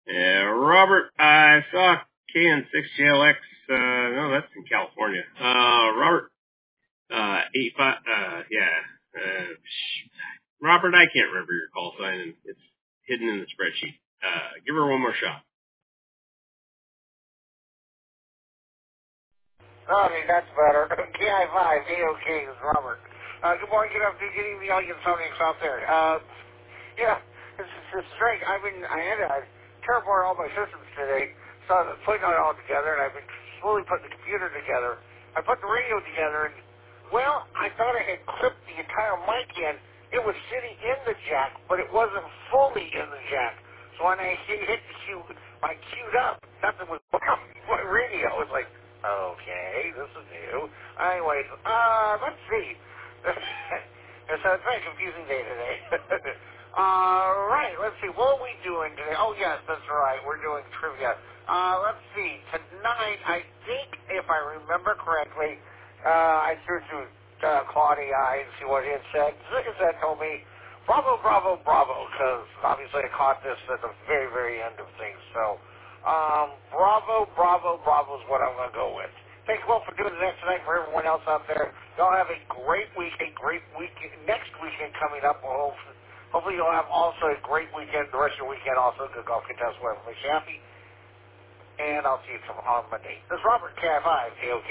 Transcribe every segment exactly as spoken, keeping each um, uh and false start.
Yeah, Robert, I saw K N six J L X, uh, no, that's in California. Uh, Robert, uh, eight five, uh, yeah, uh, sh- Robert, I can't remember your call sign, and it's hidden in the spreadsheet. Uh, give her one more shot. Okay, that's better. K I five, A O K is Robert. Uh, good morning, good afternoon, good evening, all you insomniacs out there. Uh, yeah, it's, it's strange. I've been, I had to tear apart all my systems today, so I'm putting it all together, and I've been slowly putting the computer together. I put the radio together, and, well, I thought I had clipped the entire mic in. It was sitting in the jack, but it wasn't fully in the jack. So when I hit hit the cue, I queued up, nothing was wrong with my radio. It was like, okay, this is new. Anyways, uh, let's see. It's a very confusing day today. All right, let's see. What are we doing today? Oh, yes, that's right. We're doing trivia. Uh, let's see. Tonight, I think, if I remember correctly, uh, I threw to uh, Claudia and see what it said. Like I said, told me, bravo, bravo, bravo, because obviously I caught this at the very, very end of things. So, um, bravo, bravo, bravo is what I'm going to go with. Thanks a lot for doing that tonight for everyone else out there. Y'all have a great week, a great weekend, next weekend coming up. We'll hopefully, hopefully you'll have also a great weekend, the rest of your weekend also. Good golf contest, whatever makes you happy. And I'll see you tomorrow on Monday. This is Robert, K I five, A O K.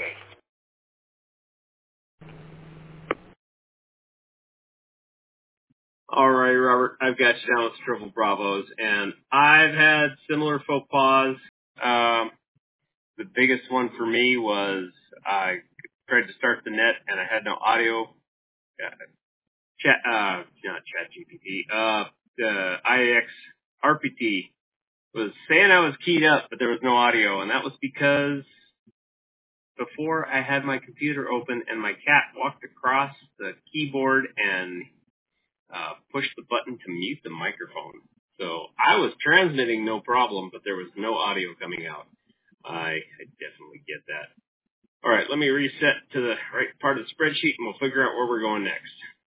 All right, Robert, I've got you down with triple bravos, and I've had similar faux pas. Um, the biggest one for me was I tried to start the net, and I had no audio. Uh, chat, uh, not Chat G P T. Uh, the I A X R P T was saying I was keyed up, but there was no audio, and that was because before I had my computer open, and my cat walked across the keyboard and uh, pushed the button to mute the microphone. So I was transmitting no problem, but there was no audio coming out. I, I definitely get that. All right, let me reset to the right part of the spreadsheet, and we'll figure out where we're going next.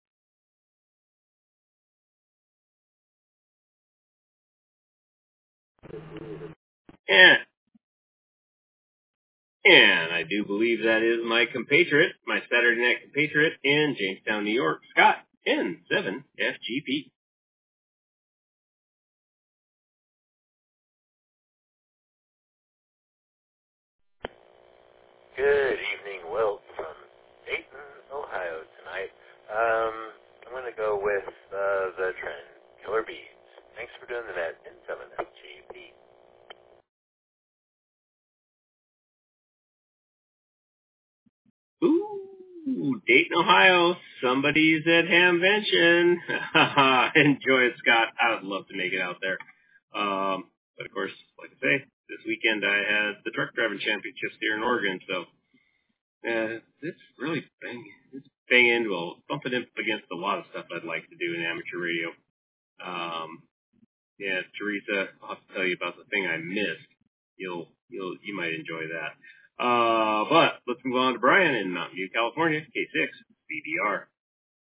And, and I do believe that is my compatriot, my Saturday night compatriot in Jamestown, New York, Scott, N seven F G P. Good evening, Wilt from Dayton, Ohio tonight. Um, I'm going to go with uh, the trend, Killer Bees. Thanks for doing the net, N seven F G P. Ooh, Dayton, Ohio. Somebody's at Hamvention. Enjoy it, Scott. I would love to make it out there. Um, but of course, like I say, this weekend I had the truck driving championships here in Oregon, so uh, it's really bang, it's bang into a bumping up against a lot of stuff I'd like to do in amateur radio. Um, yeah, Teresa, I'll have to tell you about the thing I missed. You'll, you'll, you might enjoy that. Uh, but let's move on to Brian in Mountain View, California, K six, B D R.